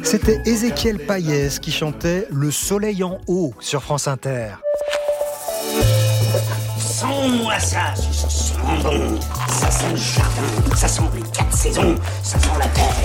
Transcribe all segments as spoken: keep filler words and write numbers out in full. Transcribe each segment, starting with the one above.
C'était Ézéchiel Payès qui chantait « Le soleil en haut » sur France Inter. Sens-moi ça, ça sent bon. Ça sent le jardin, ça sent les quatre saisons, ça sent la terre.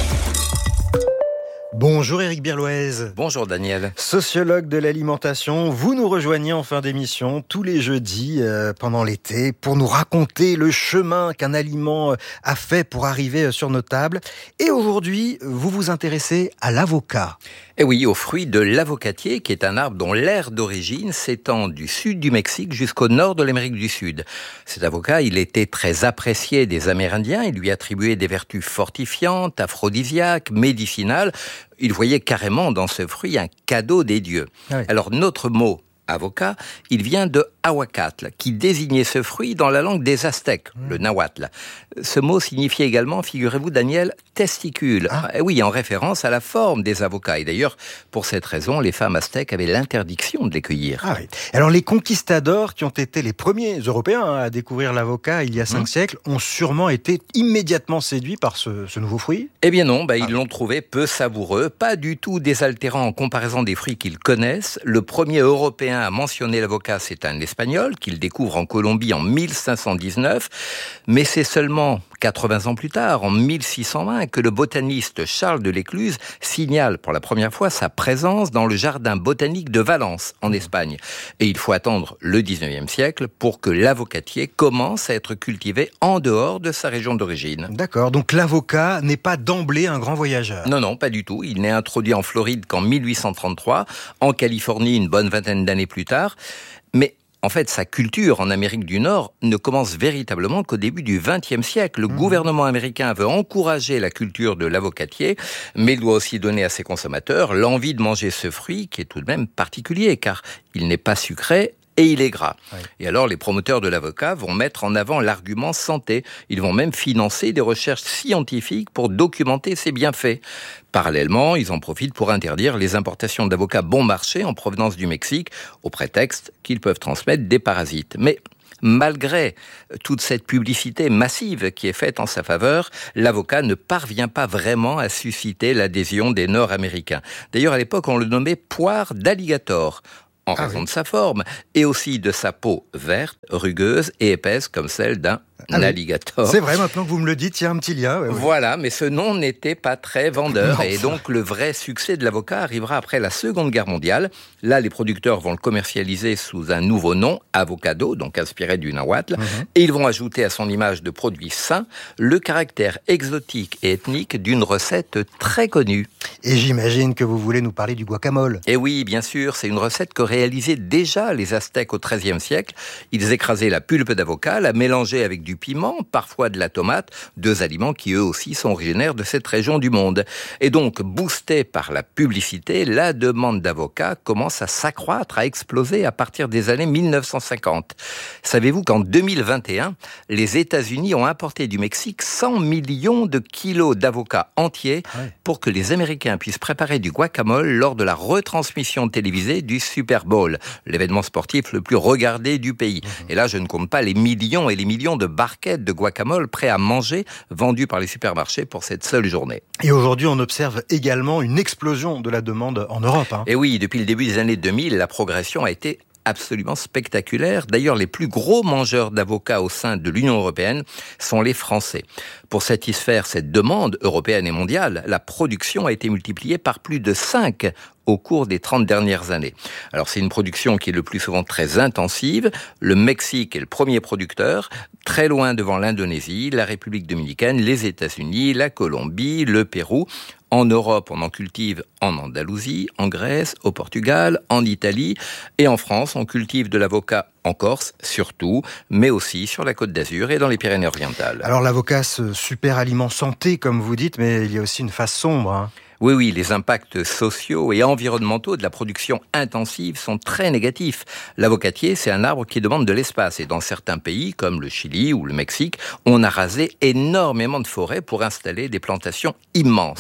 Bonjour Éric Birloez. Bonjour Daniel. Sociologue de l'alimentation, vous nous rejoignez en fin d'émission tous les jeudis euh, pendant l'été pour nous raconter le chemin qu'un aliment a fait pour arriver sur nos tables. Et aujourd'hui, vous vous intéressez à l'avocat. Eh oui, au fruit de l'avocatier, qui est un arbre dont l'aire d'origine s'étend du sud du Mexique jusqu'au nord de l'Amérique du Sud. Cet avocat, il était très apprécié des Amérindiens. Il lui attribuait des vertus fortifiantes, aphrodisiaques, médicinales. Il voyait carrément dans ce fruit un cadeau des dieux. Ah oui. Alors notre mot avocat, il vient de ahuacatl, qui désignait ce fruit dans la langue des Aztèques, mmh. le nahuatl. Ce mot signifiait également, figurez-vous Daniel, testicule. Ah. Et oui, en référence à la forme des avocats. Et d'ailleurs, pour cette raison, les femmes aztèques avaient l'interdiction de les cueillir. Ah oui. Alors les conquistadors, qui ont été les premiers Européens à découvrir l'avocat il y a cinq mmh. siècles, ont sûrement été immédiatement séduits par ce, ce nouveau fruit ? Eh bien non, bah, ah. ils l'ont trouvé peu savoureux, pas du tout désaltérant en comparaison des fruits qu'ils connaissent. Le premier Européen à mentionner l'avocat, c'est un Espagnol qu'il découvre en Colombie en mille cinq cent dix-neuf, mais c'est seulement quatre-vingts ans plus tard, en mille six cent vingt, que le botaniste Charles de l'Écluse signale pour la première fois sa présence dans le jardin botanique de Valence, en Espagne. Et il faut attendre le dix-neuvième siècle pour que l'avocatier commence à être cultivé en dehors de sa région d'origine. D'accord, donc l'avocat n'est pas d'emblée un grand voyageur. Non, non, pas du tout. Il n'est introduit en Floride qu'en mille huit cent trente-trois, en Californie une bonne vingtaine d'années plus tard. Mais en fait, sa culture en Amérique du Nord ne commence véritablement qu'au début du vingtième siècle. Le mmh. gouvernement américain veut encourager la culture de l'avocatier, mais il doit aussi donner à ses consommateurs l'envie de manger ce fruit qui est tout de même particulier, car il n'est pas sucré et il est gras. Oui. Et alors, les promoteurs de l'avocat vont mettre en avant l'argument santé. Ils vont même financer des recherches scientifiques pour documenter ses bienfaits. Parallèlement, ils en profitent pour interdire les importations d'avocats bon marché en provenance du Mexique, au prétexte qu'ils peuvent transmettre des parasites. Mais malgré toute cette publicité massive qui est faite en sa faveur, l'avocat ne parvient pas vraiment à susciter l'adhésion des Nord-Américains. D'ailleurs, à l'époque, on le nommait poire d'alligator, en ah raison oui. de sa forme, et aussi de sa peau verte, rugueuse et épaisse comme celle d'un ah alligator. Oui. C'est vrai, maintenant que vous me le dites, il y a un petit lien. Ouais, ouais. Voilà, mais ce nom n'était pas très vendeur. Non, et donc, le vrai succès de l'avocat arrivera après la Seconde Guerre mondiale. Là, les producteurs vont le commercialiser sous un nouveau nom, avocado, donc inspiré du nahuatl. Mm-hmm. Et ils vont ajouter à son image de produit sain le caractère exotique et ethnique d'une recette très connue. Et j'imagine que vous voulez nous parler du guacamole. Et oui, bien sûr, c'est une recette que réalisaient déjà les Aztèques au treizième siècle. Ils écrasaient la pulpe d'avocat, la mélangeaient avec du piment, parfois de la tomate, deux aliments qui eux aussi sont originaires de cette région du monde. Et donc, boosté par la publicité, la demande d'avocats commence à s'accroître, à exploser à partir des années mille neuf cent cinquante. Savez-vous qu'en deux mille vingt et un, les États-Unis ont importé du Mexique cent millions de kilos d'avocats entiers ouais. pour que les Américains puissent préparer du guacamole lors de la retransmission télévisée du Super Bowl, l'événement sportif le plus regardé du pays. Mmh. Et là, je ne compte pas les millions et les millions de barquettes de guacamole prêts à manger, vendues par les supermarchés pour cette seule journée. Et aujourd'hui, on observe également une explosion de la demande en Europe. Hein. Et oui, depuis le début des années deux mille, la progression a été absolument spectaculaire. D'ailleurs, les plus gros mangeurs d'avocats au sein de l'Union européenne sont les Français. Pour satisfaire cette demande européenne et mondiale, la production a été multipliée par plus de cinq au cours des trente dernières années. Alors, c'est une production qui est le plus souvent très intensive. Le Mexique est le premier producteur, très loin devant l'Indonésie, la République dominicaine, les États-Unis, la Colombie, le Pérou. En Europe, on en cultive en Andalousie, en Grèce, au Portugal, en Italie. Et en France, on cultive de l'avocat en Corse, surtout, mais aussi sur la Côte d'Azur et dans les Pyrénées-Orientales. Alors l'avocat, ce super aliment santé, comme vous dites, mais il y a aussi une face sombre, hein. Oui, oui, les impacts sociaux et environnementaux de la production intensive sont très négatifs. L'avocatier, c'est un arbre qui demande de l'espace. Et dans certains pays, comme le Chili ou le Mexique, on a rasé énormément de forêts pour installer des plantations immenses. Mmh.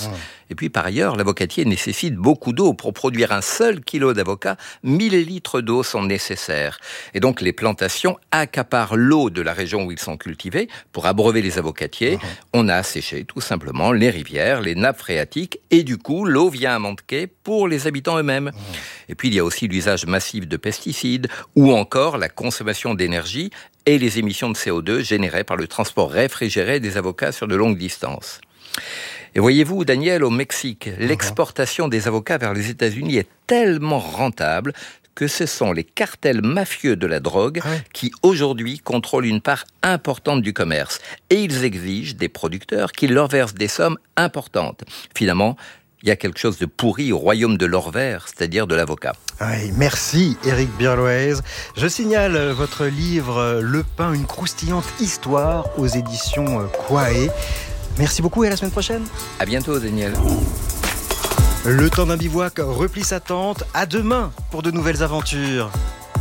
Et puis par ailleurs, l'avocatier nécessite beaucoup d'eau. Pour produire un seul kilo d'avocat, mille litres d'eau sont nécessaires. Et donc les plantations accaparent l'eau de la région où ils sont cultivés pour abreuver les avocatiers. Mmh. On a asséché tout simplement les rivières, les nappes phréatiques, et du coup l'eau vient à manquer pour les habitants eux-mêmes. Mmh. Et puis il y a aussi l'usage massif de pesticides ou encore la consommation d'énergie et les émissions de C O deux générées par le transport réfrigéré des avocats sur de longues distances. Et voyez-vous, Daniel, au Mexique, mmh. l'exportation des avocats vers les États-Unis est tellement rentable que ce sont les cartels mafieux de la drogue ouais. qui, aujourd'hui, contrôlent une part importante du commerce. Et ils exigent des producteurs qu'ils leur versent des sommes importantes. Finalement, il y a quelque chose de pourri au royaume de l'or vert, c'est-à-dire de l'avocat. Oui, merci Éric Birloez. Je signale votre livre « Le pain, une croustillante histoire » aux éditions Quae. Merci beaucoup et à la semaine prochaine. À bientôt, Daniel. Le temps d'un bivouac replie sa tente. À demain pour de nouvelles aventures.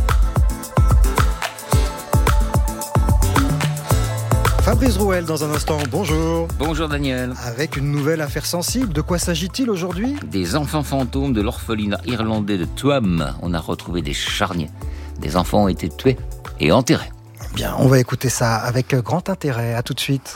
Fabrice Rouel dans un instant, bonjour. Bonjour Daniel. Avec une nouvelle affaire sensible, de quoi s'agit-il aujourd'hui ? Des enfants fantômes de l'orphelinat irlandais de Tuam. On a retrouvé des charniers. Des enfants ont été tués et enterrés. Bien, on va écouter ça avec grand intérêt. À tout de suite.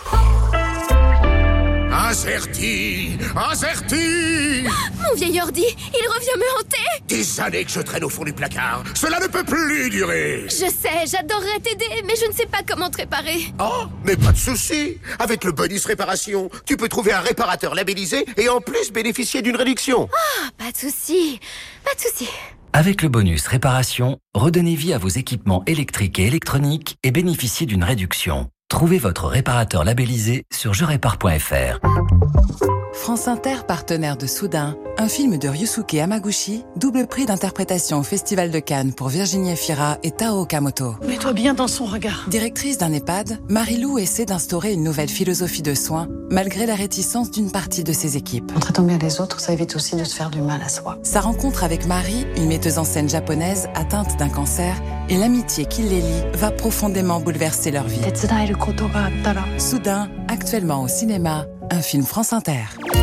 Incerti, incerti. Mon vieil ordi, il revient me hanter. Des années que je traîne au fond du placard. Cela ne peut plus durer. Je sais, j'adorerais t'aider, mais je ne sais pas comment te réparer. Oh, mais pas de souci. Avec le bonus réparation, tu peux trouver un réparateur labellisé et en plus bénéficier d'une réduction. Ah, pas de souci, pas de souci. Avec le bonus réparation, redonnez vie à vos équipements électriques et électroniques et bénéficiez d'une réduction. Trouvez votre réparateur labellisé sur je répare point f r. France Inter, partenaire de Soudain, un film de Ryusuke Hamaguchi, double prix d'interprétation au Festival de Cannes pour Virginie Efira et Tao Okamoto. Mets-toi bien dans son regard. Directrice d'un EHPAD, Marie-Lou essaie d'instaurer une nouvelle philosophie de soins, malgré la réticence d'une partie de ses équipes. En traitant bien les autres, ça évite aussi de se faire du mal à soi. Sa rencontre avec Marie, une metteuse en scène japonaise atteinte d'un cancer, et l'amitié qui les lie va profondément bouleverser leur vie. Soudain, actuellement au cinéma, un film France Inter.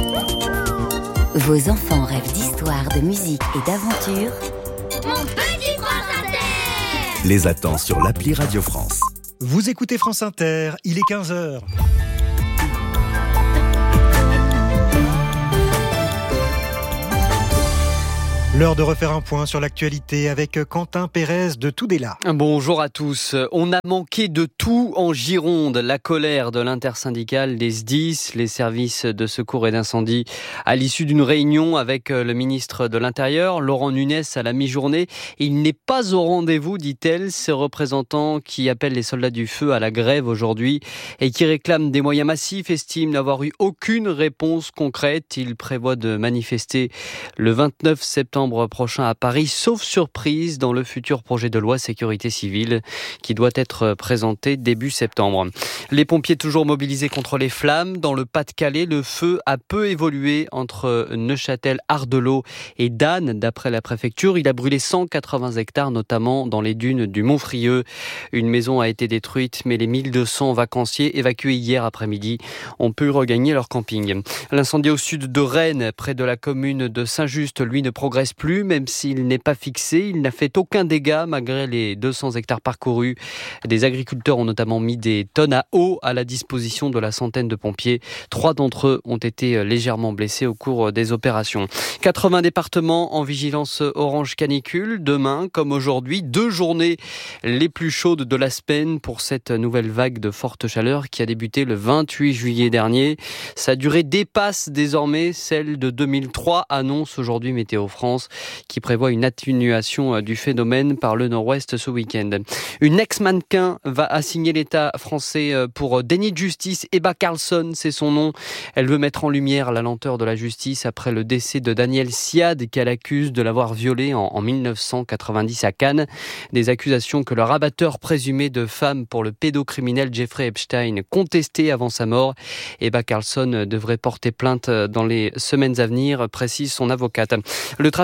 Vos enfants rêvent d'histoire, de musique et d'aventure. Mon petit France Inter! Les attend sur l'appli Radio France. Vous écoutez France Inter, il est quinze heures. L'heure de refaire un point sur l'actualité avec Quentin Pérez de Tudela. Bonjour à tous. On a manqué de tout en Gironde. La colère de l'intersyndicale des S D I S, les services de secours et d'incendie, à l'issue d'une réunion avec le ministre de l'Intérieur, Laurent Nunez, à la mi-journée. Il n'est pas au rendez-vous, dit-elle, ces représentants qui appellent les soldats du feu à la grève aujourd'hui et qui réclament des moyens massifs, estiment n'avoir eu aucune réponse concrète. Ils prévoient de manifester le vingt-neuf septembre prochain à Paris, sauf surprise dans le futur projet de loi sécurité civile qui doit être présenté début septembre. Les pompiers toujours mobilisés contre les flammes. Dans le Pas-de-Calais, le feu a peu évolué entre Neuchâtel, Ardelot et Dannes, d'après la préfecture. Il a brûlé cent quatre-vingts hectares, notamment dans les dunes du Montfrieux. Une maison a été détruite, mais les mille deux cents vacanciers évacués hier après-midi ont pu regagner leur camping. L'incendie au sud de Rennes, près de la commune de Saint-Just, lui ne progresse plus, même s'il n'est pas fixé. Il n'a fait aucun dégât malgré les deux cents hectares parcourus. Des agriculteurs ont notamment mis des tonnes à eau à la disposition de la centaine de pompiers. Trois d'entre eux ont été légèrement blessés au cours des opérations. quatre-vingts départements en vigilance orange canicule. Demain, comme aujourd'hui, deux journées les plus chaudes de la semaine pour cette nouvelle vague de forte chaleur qui a débuté le vingt-huit juillet dernier. Sa durée dépasse désormais celle de deux mille trois, annonce aujourd'hui Météo France, qui prévoit une atténuation du phénomène par le nord-ouest ce week-end. Une ex-mannequin va assigner l'État français pour déni de justice. Ebba Carlsson, c'est son nom. Elle veut mettre en lumière la lenteur de la justice après le décès de Daniel Siad, qu'elle accuse de l'avoir violé en, en mille neuf cent quatre-vingt-dix à Cannes. Des accusations que le rabatteur présumé de femme pour le pédocriminel Jeffrey Epstein contestait avant sa mort. Ebba Carlsson devrait porter plainte dans les semaines à venir, précise son avocate. Le trafic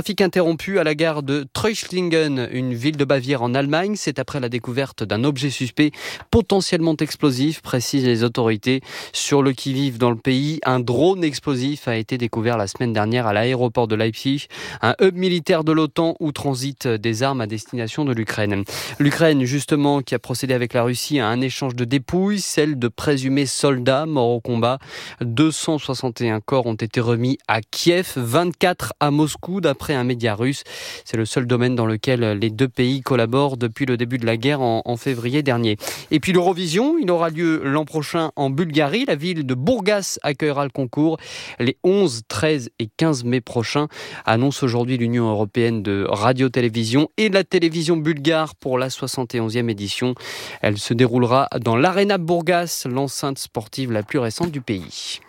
trafic interrompu à la gare de Treuchtlingen, une ville de Bavière en Allemagne. C'est après la découverte d'un objet suspect potentiellement explosif, précisent les autorités. Sur le qui-vive dans le pays, un drone explosif a été découvert la semaine dernière à l'aéroport de Leipzig, un hub militaire de l'OTAN où transitent des armes à destination de l'Ukraine. L'Ukraine, justement, qui a procédé avec la Russie à un échange de dépouilles, celle de présumés soldats morts au combat. deux cent soixante et un corps ont été remis à Kiev, vingt-quatre à Moscou, d'après un média russe. C'est le seul domaine dans lequel les deux pays collaborent depuis le début de la guerre en, en février dernier. Et puis l'Eurovision, il aura lieu l'an prochain en Bulgarie. La ville de Bourgas accueillera le concours les onze, treize et quinze mai prochains, annonce aujourd'hui l'Union européenne de radio-télévision et de la télévision bulgare pour la soixante et onzième édition. Elle se déroulera dans l'Arena Bourgas, l'enceinte sportive la plus récente du pays.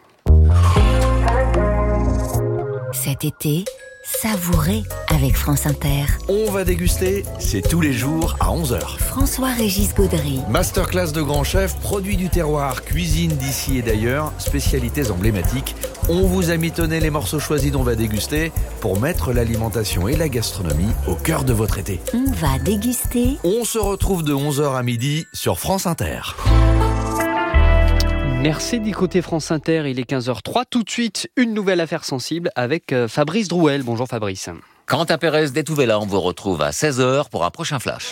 Cet été, savourez avec France Inter. On va déguster, c'est tous les jours à onze heures. François-Régis Gaudry. Masterclass de grands chefs, produits du terroir, cuisine d'ici et d'ailleurs, spécialités emblématiques. On vous a mitonné les morceaux choisis dont on va déguster pour mettre l'alimentation et la gastronomie au cœur de votre été. On va déguster. On se retrouve de onze heures à midi sur France Inter. Merci d'écouter France Inter, il est quinze heures zéro trois. Tout de suite, une nouvelle affaire sensible avec Fabrice Drouel. Bonjour Fabrice. Quentin Pérez d'Etouvela, on vous retrouve à seize heures pour un prochain flash.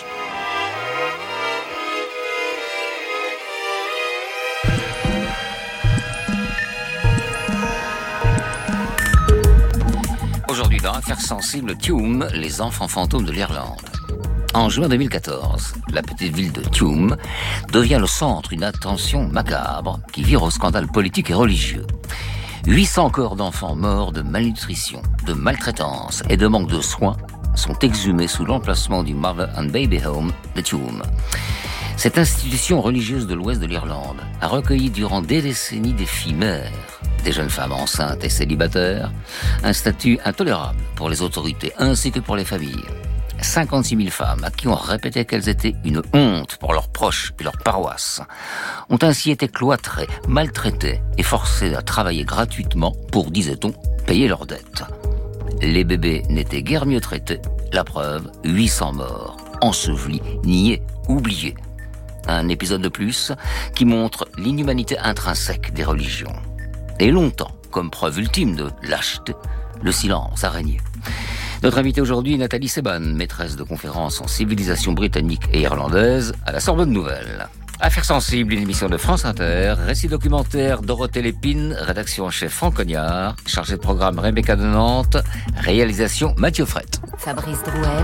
Aujourd'hui, dans Affaires sensibles, Tuam, les enfants fantômes de l'Irlande. En juin deux mille quatorze, la petite ville de Tuam devient le centre d'une attention macabre qui vire au scandale politique et religieux. huit cents corps d'enfants morts de malnutrition, de maltraitance et de manque de soins sont exhumés sous l'emplacement du Mother and Baby Home de Tuam. Cette institution religieuse de l'ouest de l'Irlande a recueilli durant des décennies des filles mères, des jeunes femmes enceintes et célibataires, un statut intolérable pour les autorités ainsi que pour les familles. cinquante-six mille femmes à qui on répétait qu'elles étaient une honte pour leurs proches et leurs paroisses ont ainsi été cloîtrées, maltraitées et forcées à travailler gratuitement pour, disait-on, payer leurs dettes. Les bébés n'étaient guère mieux traités. La preuve, huit cents morts, ensevelis, niés, oubliés. Un épisode de plus qui montre l'inhumanité intrinsèque des religions. Et longtemps, comme preuve ultime de lâcheté, le silence a régné. Notre invitée aujourd'hui, Nathalie Seban, maîtresse de conférences en civilisation britannique et irlandaise à la Sorbonne Nouvelle. Affaires sensibles, une émission de France Inter, récit documentaire Dorothée Lépine, rédaction en chef Franck Cognard, chargé de programme Rebecca de Nantes, réalisation Mathieu Frette. Fabrice Drouel.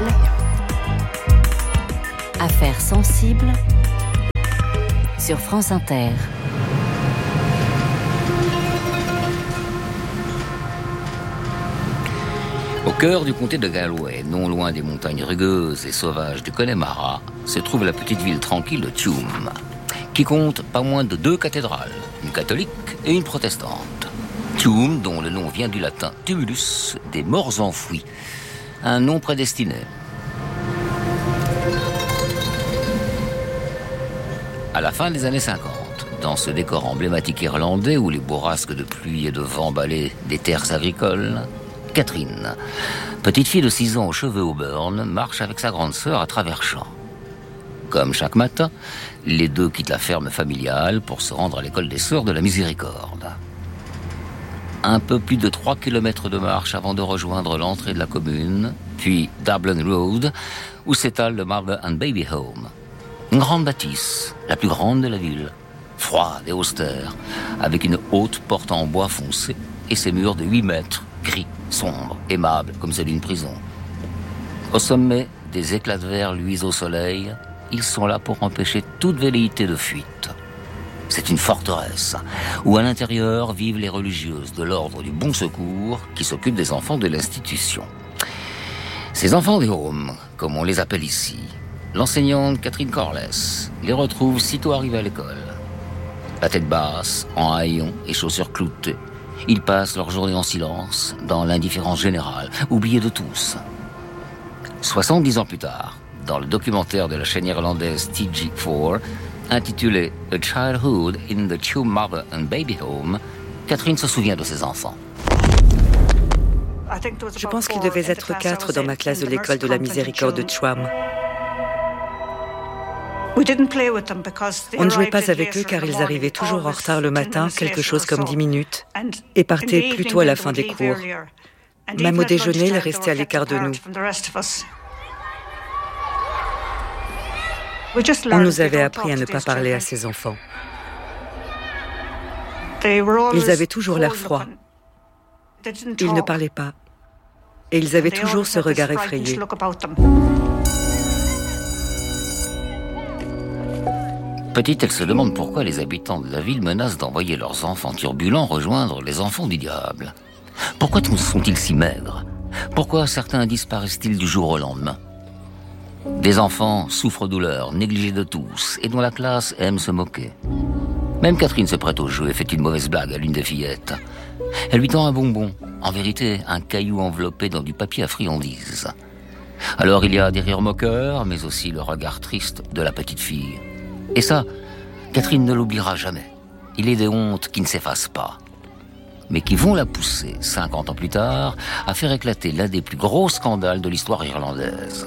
Affaires sensibles sur France Inter. Au cœur du comté de Galway, non loin des montagnes rugueuses et sauvages du Connemara, se trouve la petite ville tranquille de Tuam, qui compte pas moins de deux cathédrales, une catholique et une protestante. Tuam, dont le nom vient du latin tumulus, des morts enfouis, un nom prédestiné. À la fin des années cinquante, dans ce décor emblématique irlandais où les bourrasques de pluie et de vent balaient des terres agricoles, Catherine, petite fille de six ans aux cheveux au burn, marche avec sa grande sœur à travers champs. Comme chaque matin, les deux quittent la ferme familiale pour se rendre à l'école des Sœurs de la Miséricorde. Un peu plus de trois kilomètres de marche avant de rejoindre l'entrée de la commune, puis Dublin Road, où s'étale le Mother and Baby Home. Une grande bâtisse, la plus grande de la ville, froide et austère, avec une haute porte en bois foncé et ses murs de huit mètres, gris, sombres, aimables comme ceux d'une prison. Au sommet, des éclats de verre luisent au soleil. Ils sont là pour empêcher toute velléité de fuite. C'est une forteresse où à l'intérieur vivent les religieuses de l'ordre du Bon Secours qui s'occupent des enfants de l'institution. Ces enfants des homes, comme on les appelle ici, l'enseignante Catherine Corless les retrouve sitôt arrivés à l'école. La tête basse, en haillons et chaussures cloutées, ils passent leur journée en silence, dans l'indifférence générale, oubliés de tous. soixante-dix ans plus tard, dans le documentaire de la chaîne irlandaise T G quatre, intitulé « A Childhood in the Tuam Mother and Baby Home », Catherine se souvient de ses enfants. Je pense qu'ils devaient être quatre dans ma classe de l'école de la miséricorde de Chouam. On ne jouait pas avec eux car ils arrivaient toujours en retard le matin, quelque chose comme dix minutes, et partaient plutôt à la fin des cours. Même au déjeuner, ils restaient à l'écart de nous. On nous avait appris à ne pas parler à ces enfants. Ils avaient toujours l'air froid. Ils ne parlaient pas. Et ils avaient toujours ce regard effrayé. Petite, elle se demande pourquoi les habitants de la ville menacent d'envoyer leurs enfants turbulents rejoindre les enfants du diable. Pourquoi sont-ils si maigres? Pourquoi certains disparaissent-ils du jour au lendemain? Des enfants souffre-douleur, négligés de tous, et dont la classe aime se moquer. Même Catherine se prête au jeu et fait une mauvaise blague à l'une des fillettes. Elle lui tend un bonbon, en vérité un caillou enveloppé dans du papier à friandises. Alors il y a des rires moqueurs, mais aussi le regard triste de la petite fille. Et ça, Catherine ne l'oubliera jamais. Il est des hontes qui ne s'effacent pas, mais qui vont la pousser, cinquante ans plus tard, à faire éclater l'un des plus gros scandales de l'histoire irlandaise.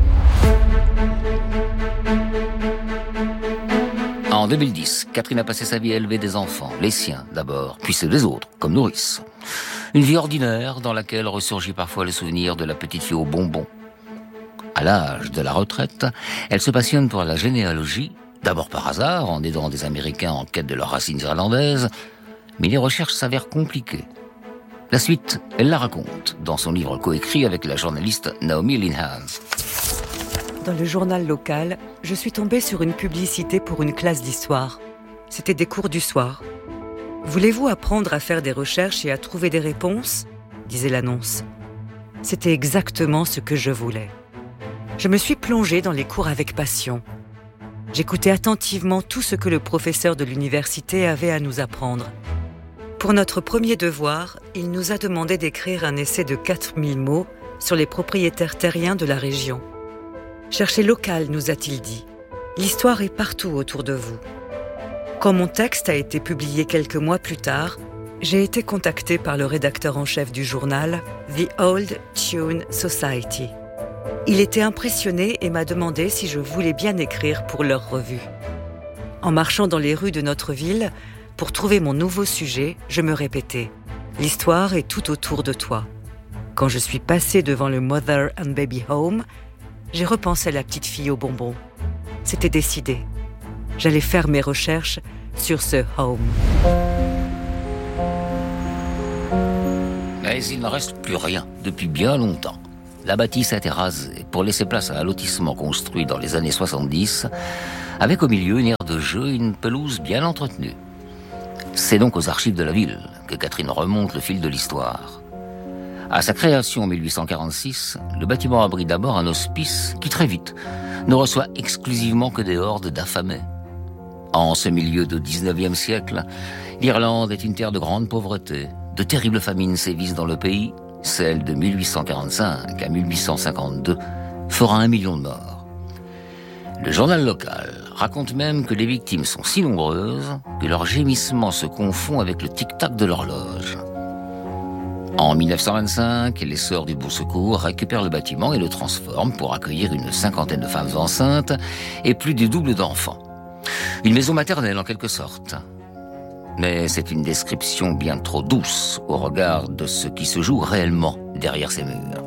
En deux mille dix, Catherine a passé sa vie à élever des enfants, les siens d'abord, puis ceux des autres, comme nourrice. Une vie ordinaire dans laquelle ressurgit parfois le souvenir de la petite fille aux bonbons. À l'âge de la retraite, elle se passionne pour la généalogie, d'abord par hasard, en aidant des Américains en quête de leurs racines irlandaises, mais les recherches s'avèrent compliquées. La suite, elle la raconte dans son livre coécrit avec la journaliste Naomi Linehan. Dans le journal local, je suis tombée sur une publicité pour une classe d'histoire. C'était des cours du soir. « Voulez-vous apprendre à faire des recherches et à trouver des réponses ?» disait l'annonce. C'était exactement ce que je voulais. Je me suis plongée dans les cours avec passion. J'écoutais attentivement tout ce que le professeur de l'université avait à nous apprendre. Pour notre premier devoir, il nous a demandé d'écrire un essai de quatre mille mots sur les propriétaires terriens de la région. Cherchez local, nous a-t-il dit. L'histoire est partout autour de vous. Quand mon texte a été publié quelques mois plus tard, j'ai été contactée par le rédacteur en chef du journal The Old Tune Society. Il était impressionné et m'a demandé si je voulais bien écrire pour leur revue. En marchant dans les rues de notre ville, pour trouver mon nouveau sujet, je me répétais « L'histoire est tout autour de toi ». Quand je suis passée devant le Mother and Baby Home, j'ai repensé à la petite fille aux bonbons. C'était décidé. J'allais faire mes recherches sur ce home. Mais il ne reste plus rien depuis bien longtemps. La bâtisse a été rasée pour laisser place à un lotissement construit dans les années soixante-dix, avec au milieu une aire de jeu et une pelouse bien entretenue. C'est donc aux archives de la ville que Catherine remonte le fil de l'histoire. À sa création en mille huit cent quarante-six, le bâtiment abrite d'abord un hospice qui, très vite, ne reçoit exclusivement que des hordes d'affamés. En ce milieu du dix-neuvième siècle, l'Irlande est une terre de grande pauvreté. De terribles famines sévissent dans le pays. Celle de mille huit cent quarante-cinq à mille huit cent cinquante-deux fera un million de morts. Le journal local raconte même que les victimes sont si nombreuses que leur gémissement se confond avec le tic-tac de l'horloge. En mille neuf cent vingt-cinq, les sœurs du Beau Secours récupèrent le bâtiment et le transforment pour accueillir une cinquantaine de femmes enceintes et plus du double d'enfants. Une maison maternelle en quelque sorte. Mais c'est une description bien trop douce au regard de ce qui se joue réellement derrière ces murs.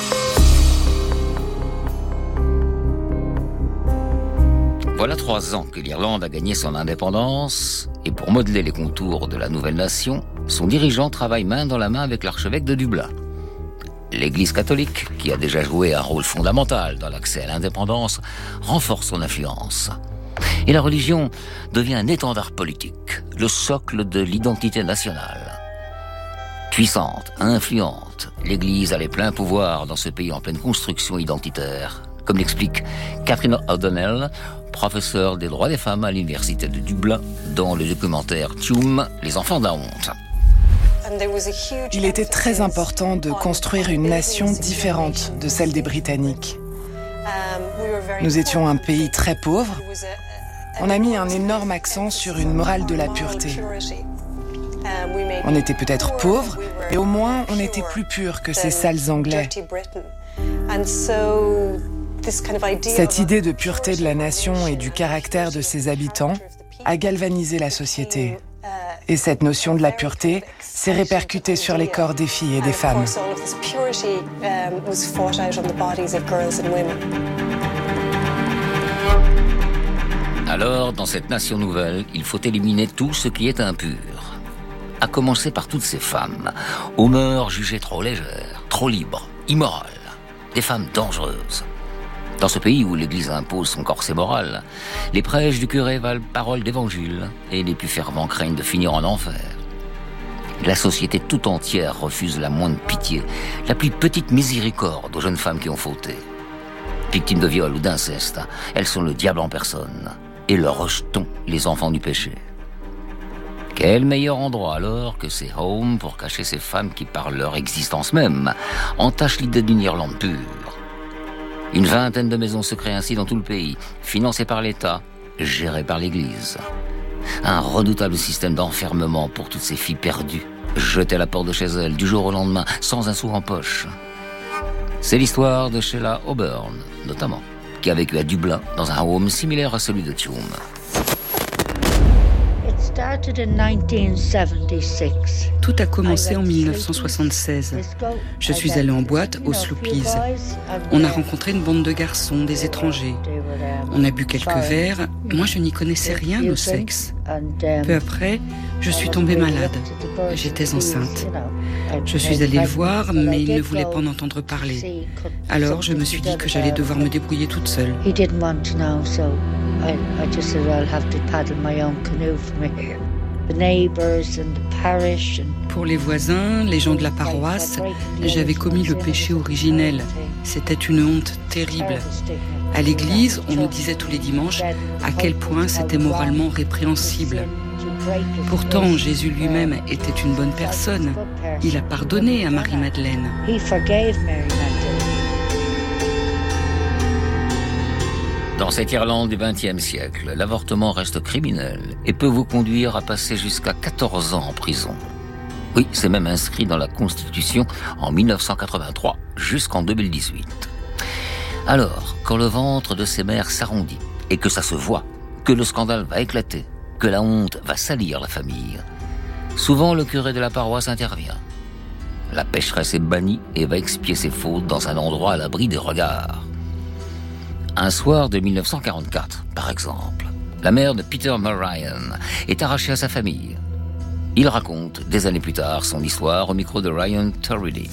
Voilà trois ans que l'Irlande a gagné son indépendance et pour modeler les contours de la nouvelle nation, son dirigeant travaille main dans la main avec l'archevêque de Dublin. L'Église catholique, qui a déjà joué un rôle fondamental dans l'accès à l'indépendance, renforce son influence. Et la religion devient un étendard politique, le socle de l'identité nationale. Puissante, influente, l'Église a les pleins pouvoirs dans ce pays en pleine construction identitaire, comme l'explique Catherine O'Donnell, professeure des droits des femmes à l'université de Dublin, dans le documentaire Tuam, Les enfants de la honte. Il était très important de construire une nation différente de celle des Britanniques. Nous étions un pays très pauvre. On a mis un énorme accent sur une morale de la pureté. On était peut-être pauvres, Et au moins, on était plus pur que ces sales Anglais. Cette idée de pureté de la nation et du caractère de ses habitants a galvanisé la société. Et cette notion de la pureté s'est répercutée sur les corps des filles et des femmes. Alors, dans cette nation nouvelle, il faut éliminer tout ce qui est impur. À commencer par toutes ces femmes, aux mœurs jugées trop légères, trop libres, immorales, des femmes dangereuses. Dans ce pays où l'Église impose son corset moral, les prêches du curé valent parole d'évangile et les plus fervents craignent de finir en enfer. La société tout entière refuse la moindre pitié, la plus petite miséricorde aux jeunes femmes qui ont fauté. Victimes de viol ou d'inceste, elles sont le diable en personne et leur rejetons les enfants du péché. Quel meilleur endroit alors que ces homes pour cacher ces femmes qui, par leur existence même, entachent l'idée d'une Irlande pure. Une vingtaine de maisons se créent ainsi dans tout le pays, financées par l'État, gérées par l'Église. Un redoutable système d'enfermement pour toutes ces filles perdues, jetées à la porte de chez elles du jour au lendemain, sans un sou en poche. C'est l'histoire de Sheila O'Byrne, notamment, qui a vécu à Dublin, dans un home similaire à celui de Tuam. Tout a commencé en mille neuf cent soixante-seize. Je suis allée en boîte aux Sloopies. On a rencontré une bande de garçons, des étrangers. On a bu quelques verres. Moi, je n'y connaissais rien au sexe. Peu après, je suis tombée malade. J'étais enceinte. Je suis allée le voir, mais il ne voulait pas en entendre parler. Alors, je me suis dit que j'allais devoir me débrouiller toute seule. Pour les voisins, les gens de la paroisse, j'avais commis le péché originel. C'était une honte terrible. À l'église, on nous disait tous les dimanches à quel point c'était moralement répréhensible. Pourtant, Jésus lui-même était une bonne personne. Il a pardonné à Marie-Madeleine. Dans cette Irlande du vingtième siècle, l'avortement reste criminel et peut vous conduire à passer jusqu'à quatorze ans en prison. Oui, c'est même inscrit dans la Constitution en mille neuf cent quatre-vingt-trois, jusqu'en deux mille dix-huit. Alors, quand le ventre de ces mères s'arrondit et que ça se voit, que le scandale va éclater, que la honte va salir la famille, souvent le curé de la paroisse intervient. La pécheresse est bannie et va expier ses fautes dans un endroit à l'abri des regards. Un soir de mille neuf cent quarante-quatre, par exemple, la mère de Peter Marion est arrachée à sa famille. Il raconte, des années plus tard, son histoire au micro de Ryan Tubridy.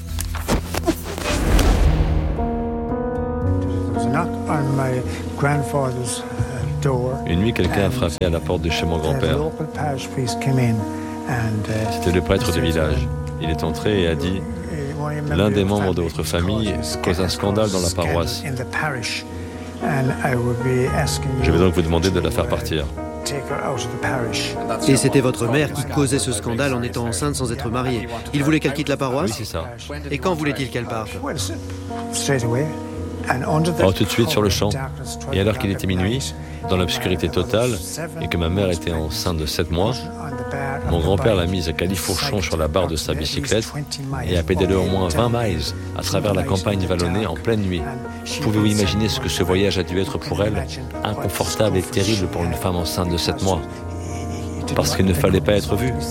Une nuit, quelqu'un a frappé à la porte de chez mon grand-père. C'était le prêtre du village. Il est entré et a dit « L'un des membres de votre famille cause un scandale dans la paroisse. Je vais donc vous demander de la faire partir. » Et c'était votre mère qui causait ce scandale en étant enceinte sans être mariée. Il voulait qu'elle quitte la paroisse ? Oui, c'est ça. Et quand voulait-il qu'elle parte ? Oh, tout de suite sur le champ. Et alors qu'il était minuit, dans l'obscurité totale, et que ma mère était enceinte de sept mois, mon grand-père l'a mise à califourchon sur la barre de sa bicyclette et a pédalé au moins vingt miles à travers la campagne vallonnée en pleine nuit. Pouvez-vous imaginer ce que ce voyage a dû être pour elle, inconfortable et terrible pour une femme enceinte de sept mois, parce qu'il ne fallait pas être vue.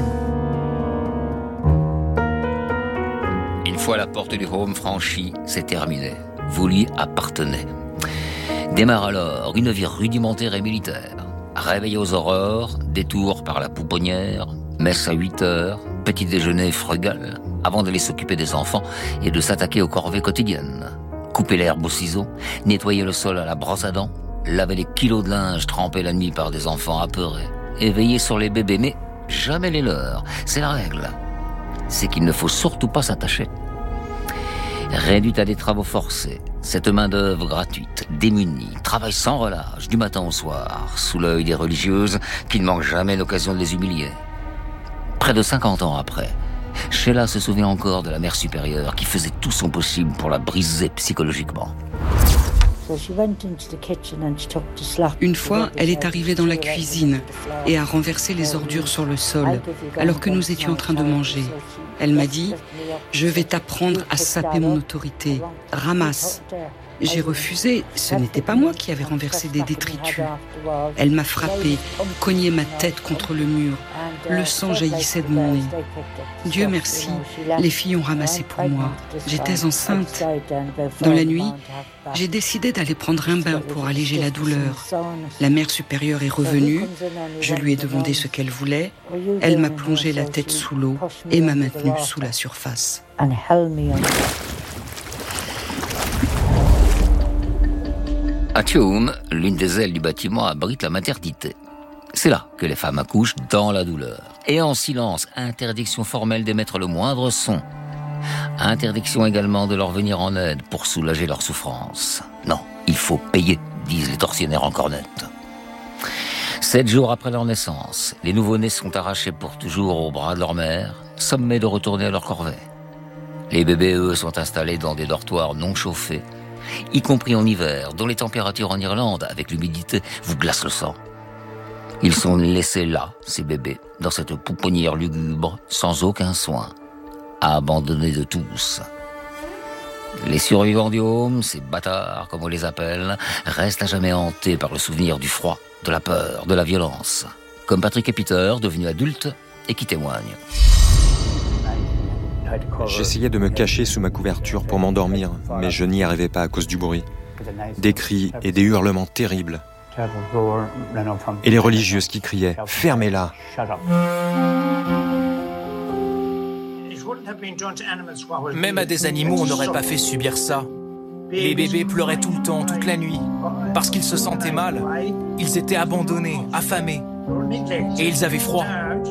Une fois la porte du home franchie, c'est terminé. Vous lui appartenez. Démarre alors une vie rudimentaire et militaire. Réveil aux aurores, détour par la pouponnière, messe à huit heures, petit déjeuner frugal, avant d'aller s'occuper des enfants et de s'attaquer aux corvées quotidiennes. Couper l'herbe au ciseau, nettoyer le sol à la brosse à dents, laver les kilos de linge trempés la nuit par des enfants apeurés, et veiller sur les bébés, mais jamais les leurs. C'est la règle. C'est qu'il ne faut surtout pas s'attacher. Réduite à des travaux forcés, cette main-d'œuvre gratuite, démunie, travaille sans relâche, du matin au soir, sous l'œil des religieuses qui ne manquent jamais l'occasion de les humilier. Près de cinquante ans après, Sheila se souvient encore de la mère supérieure qui faisait tout son possible pour la briser psychologiquement. Une fois, elle est arrivée dans la cuisine et a renversé les ordures sur le sol, alors que nous étions en train de manger. Elle m'a dit « Je vais t'apprendre à saper mon autorité. Ramasse !» J'ai refusé, ce n'était pas moi qui avais renversé des détritus. Elle m'a frappé, cogné ma tête contre le mur. Le sang jaillissait de mon nez. Dieu merci, les filles ont ramassé pour moi. J'étais enceinte. Dans la nuit, j'ai décidé d'aller prendre un bain pour alléger la douleur. La mère supérieure est revenue. Je lui ai demandé ce qu'elle voulait. Elle m'a plongé la tête sous l'eau et m'a maintenue sous la surface. À Tuam, l'une des ailes du bâtiment abrite la maternité. C'est là que les femmes accouchent dans la douleur. Et en silence, interdiction formelle d'émettre le moindre son. Interdiction également de leur venir en aide pour soulager leur souffrance. Non, il faut payer, disent les tortionnaires en cornette. Sept jours après leur naissance, les nouveau-nés sont arrachés pour toujours aux bras de leur mère, sommés de retourner à leur corvée. Les bébés, eux, sont installés dans des dortoirs non chauffés, y compris en hiver, dont les températures en Irlande, avec l'humidité, vous glacent le sang. Ils sont laissés là, ces bébés, dans cette pouponnière lugubre, sans aucun soin, abandonnés de tous. Les survivants du home, ces bâtards, comme on les appelle, restent à jamais hantés par le souvenir du froid, de la peur, de la violence. Comme Patrick et Peter, devenus adultes, et qui témoignent. J'essayais de me cacher sous ma couverture pour m'endormir, mais je n'y arrivais pas à cause du bruit. Des cris et des hurlements terribles. Et les religieuses qui criaient « Fermez-la !» Même à des animaux, on n'aurait pas fait subir ça. Les bébés pleuraient tout le temps, toute la nuit, parce qu'ils se sentaient mal. Ils étaient abandonnés, affamés, et ils avaient froid.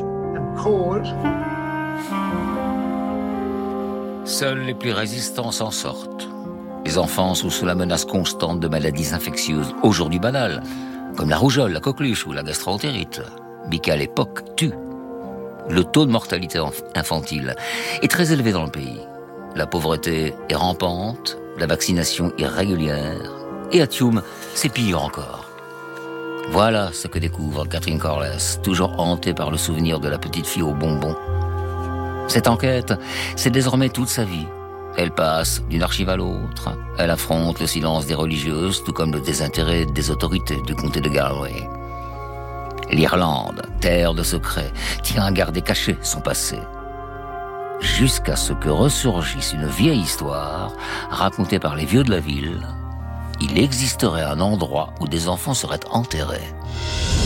Seuls les plus résistants s'en sortent. Les enfants sont sous la menace constante de maladies infectieuses, aujourd'hui banales, comme la rougeole, la coqueluche ou la gastroentérite, mais qui à l'époque tuent. Le taux de mortalité infantile est très élevé dans le pays. La pauvreté est rampante, la vaccination irrégulière, et à Tuam, c'est pire encore. Voilà ce que découvre Catherine Corless, toujours hantée par le souvenir de la petite fille aux bonbons. Cette enquête, c'est désormais toute sa vie. Elle passe d'une archive à l'autre. Elle affronte le silence des religieuses, tout comme le désintérêt des autorités du comté de Galway. L'Irlande, terre de secrets, tient à garder caché son passé. Jusqu'à ce que ressurgisse une vieille histoire, racontée par les vieux de la ville. Il existerait un endroit où des enfants seraient enterrés.